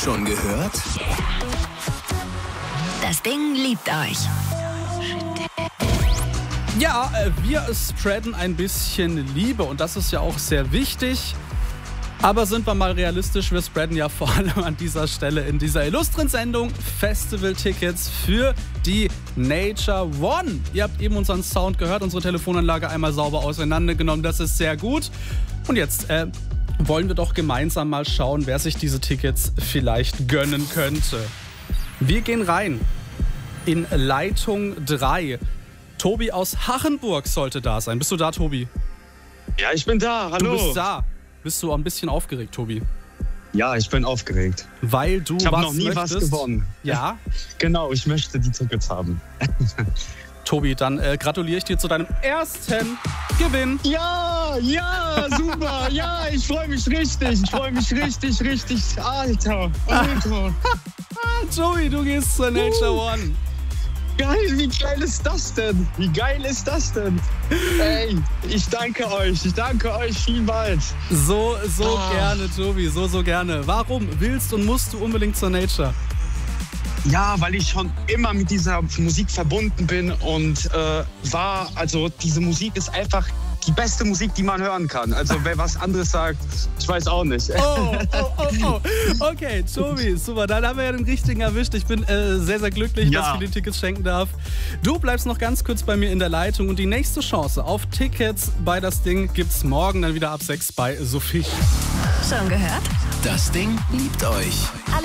Schon gehört? Das Ding liebt euch. Ja, wir spreaden ein bisschen Liebe und das ist ja auch sehr wichtig. Aber sind wir mal realistisch, wir spreaden ja vor allem an dieser Stelle in dieser illustren Sendung Festival-Tickets für die Nature One. Ihr habt eben unseren Sound gehört, unsere Telefonanlage einmal sauber auseinandergenommen, das ist sehr gut. Und jetzt wollen wir doch gemeinsam mal schauen, wer sich diese Tickets vielleicht gönnen könnte. Wir gehen rein in Leitung 3. Tobi aus Hachenburg sollte da sein. Bist du da, Tobi? Ja, ich bin da. Hallo. Du bist da. Bist du ein bisschen aufgeregt, Tobi? Ja, ich bin aufgeregt. Weil du Ich habe noch nie was gewonnen. Ja? Genau, ich möchte die Tickets haben. Tobi, dann gratuliere ich dir zu deinem ersten Gewinn. Ja, super. Ja, ich freue mich richtig. Alter. Tobi, du gehst zur Nature One. Geil, wie geil ist das denn? Ey, ich danke euch vielmals. So gerne, Tobi, so gerne. Warum willst und musst du unbedingt zur Nature? Ja, weil ich schon immer mit dieser Musik verbunden bin und also diese Musik ist einfach die beste Musik, die man hören kann. Also wer was anderes sagt, ich weiß auch nicht. Oh. Okay, Tobi, super. Dann haben wir ja den richtigen erwischt. Ich bin sehr, sehr glücklich, dass ich dir die Tickets schenken darf. Du bleibst noch ganz kurz bei mir in der Leitung und die nächste Chance auf Tickets bei Das Ding gibt's morgen dann wieder ab 6 bei Sophie. Schon gehört? Das Ding liebt euch. Alle